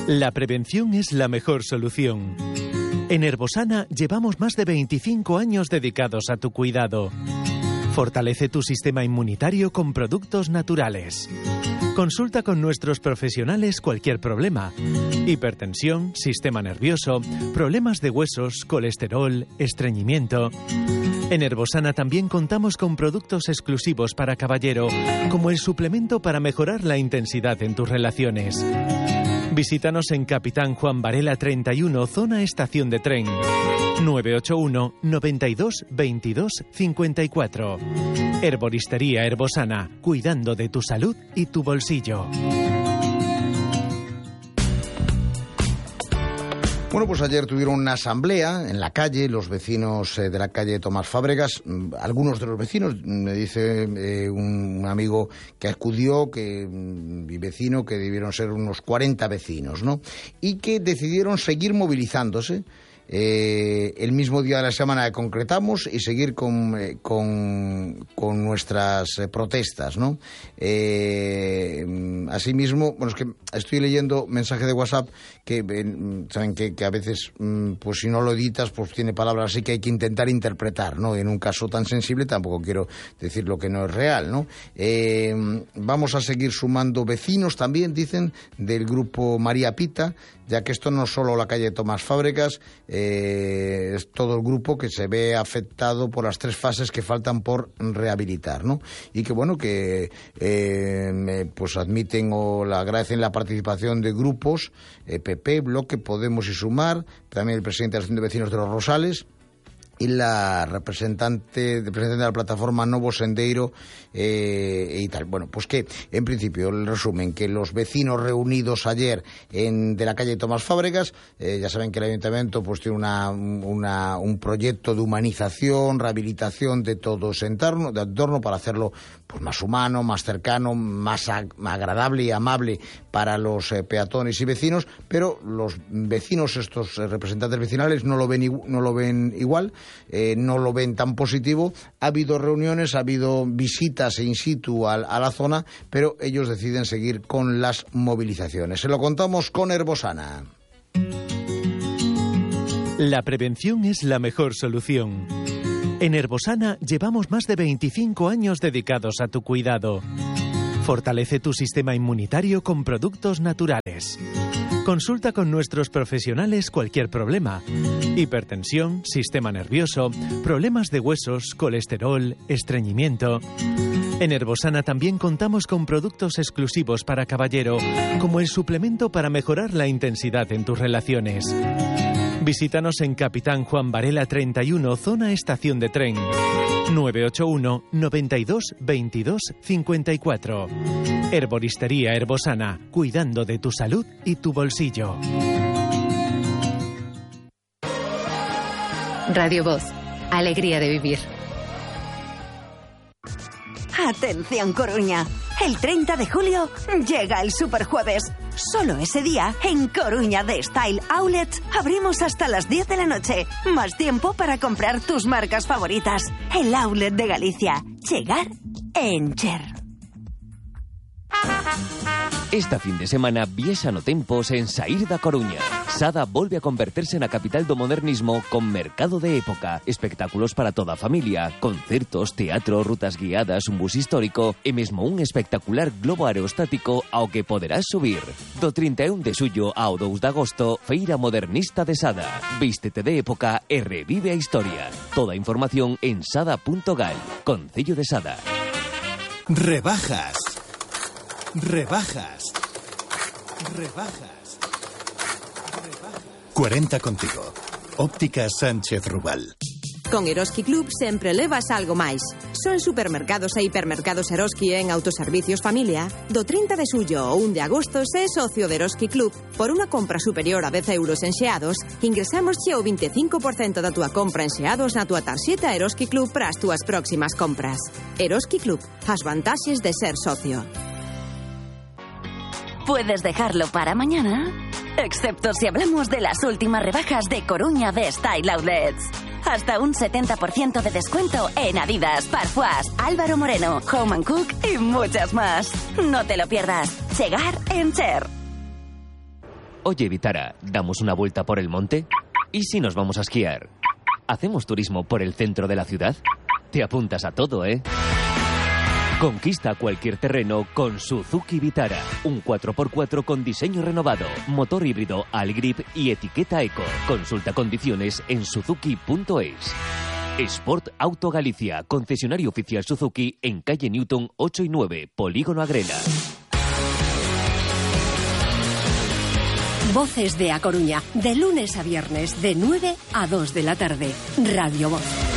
La prevención es la mejor solución. En Herbosana llevamos más de 25 años dedicados a tu cuidado. Fortalece tu sistema inmunitario con productos naturales. Consulta con nuestros profesionales cualquier problema. Hipertensión, sistema nervioso, problemas de huesos, colesterol, estreñimiento. En Herbosana también contamos con productos exclusivos para caballero, como el suplemento para mejorar la intensidad en tus relaciones. Visítanos en Capitán Juan Varela 31, zona estación de tren. 981 92 22 54. Herboristería Herbosana, cuidando de tu salud y tu bolsillo. Bueno, pues ayer tuvieron una asamblea en la calle, los vecinos de la calle Tomás Fábregas. Algunos de los vecinos, me dice un amigo que acudió, mi vecino, que debieron ser unos 40 vecinos, ¿no? Y que decidieron seguir movilizándose el mismo día de la semana que concretamos y seguir con nuestras protestas, ¿no? Asimismo, bueno, es que estoy leyendo mensaje de WhatsApp que saben que a veces, pues si no lo editas, pues tiene palabras así que hay que intentar interpretar, ¿no? En un caso tan sensible tampoco quiero decir lo que no es real, ¿no? Vamos a seguir sumando vecinos también, dicen, del grupo María Pita, ya que esto no es solo la calle Tomás Fábregas, es todo el grupo que se ve afectado por las 3 fases que faltan por rehabilitar, ¿no? Y que bueno, que pues admiten o le agradecen la participación de grupos, PP, Bloque, Podemos y Sumar, también el presidente de la Asociación de Vecinos de los Rosales y la representante de la plataforma Novo Sendeiro y tal. Bueno, pues que, en principio, el resumen, que los vecinos reunidos ayer de la calle Tomás Fábregas, ya saben que el ayuntamiento pues tiene un proyecto de humanización, rehabilitación de todo ese entorno para hacerlo pues más humano, más cercano, más agradable y amable para los peatones y vecinos, pero los vecinos, estos representantes vecinales, no lo ven igual, no lo ven tan positivo. Ha habido reuniones, ha habido visitas in situ a la zona, pero ellos deciden seguir con las movilizaciones. Se lo contamos con Herbosana. La prevención es la mejor solución. En Herbosana llevamos más de 25 años dedicados a tu cuidado. Fortalece tu sistema inmunitario con productos naturales. Consulta con nuestros profesionales cualquier problema. Hipertensión, sistema nervioso, problemas de huesos, colesterol, estreñimiento. En Herbosana también contamos con productos exclusivos para caballero, como el suplemento para mejorar la intensidad en tus relaciones. Visítanos en Capitán Juan Varela 31, zona estación de tren. 981 92 22 54. Herboristería Herbosana, cuidando de tu salud y tu bolsillo. Radio Voz, alegría de vivir. Atención Coruña, el 30 de julio llega el Superjueves. Solo ese día, en Coruña de Style Outlet, abrimos hasta las 10 de la noche. Más tiempo para comprar tus marcas favoritas. El Outlet de Galicia. Chegar en Cher. Esta fin de semana viesa no tempos en Saír da Coruña. Sada volve a converterse na capital do modernismo con mercado de época, espectáculos para toda a familia, concertos, teatro, rutas guiadas, un bus histórico e mesmo un espectacular globo aerostático ao que poderás subir. Do 31 de xullo ao 2 de agosto, Feira Modernista de Sada. Vístete de época e revive a historia. Toda a información en sada.gal. Concello de Sada. Rebajas. 40 contigo. Óptica Sánchez Rubal. Con Eroski Club sempre levas algo máis. Son supermercados e hipermercados Eroski en autoservicios familia. Do 30 de xullo ao 1 de agosto, se é socio de Eroski Club, por unha compra superior a 10 euros en xeados, ingresámosche o 25% da túa compra en xeados na túa tarxeta Eroski Club para as túas próximas compras. Eroski Club, as vantaxes de ser socio. Puedes dejarlo para mañana, excepto si hablamos de las últimas rebajas de Coruña de Style Outlets. Hasta un 70% de descuento en Adidas, Parfois, Álvaro Moreno, Home & Cook y muchas más. No te lo pierdas. Chegar en Cher. Oye, Vitara, ¿damos una vuelta por el monte? ¿Y si nos vamos a esquiar? ¿Hacemos turismo por el centro de la ciudad? Te apuntas a todo, ¿eh? Conquista cualquier terreno con Suzuki Vitara. Un 4x4 con diseño renovado, motor híbrido Algrip y etiqueta Eco. Consulta condiciones en suzuki.es. Sport Auto Galicia, concesionario oficial Suzuki en calle Newton 8 y 9, Polígono Agrela. Voces de A Coruña, de lunes a viernes, de 9 a 2 de la tarde. Radio Voz.